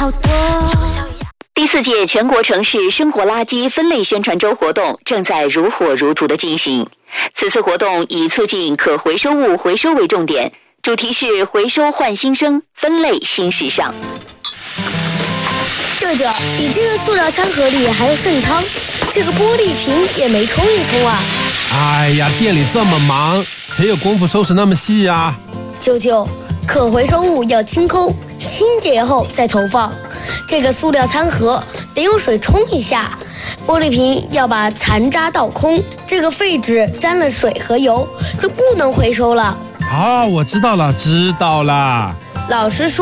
好多。 第4届全国城市生活垃圾分类宣传周活动正在如火如荼地进行。此次活动以促进可回收物回收为重点，主题是回收焕新生，分类新时尚。 舅舅，你这个塑料餐盒里还有剩汤，这个玻璃瓶也没冲一冲啊！ 哎呀，店里这么忙，谁有功夫收拾那么细啊？ 舅舅，可回收物要清空，清洁后再投放。这个塑料餐盒得用水冲一下，玻璃瓶要把残渣倒空，这个废纸沾了水和油就不能回收了。 哦，我知道了。 老师说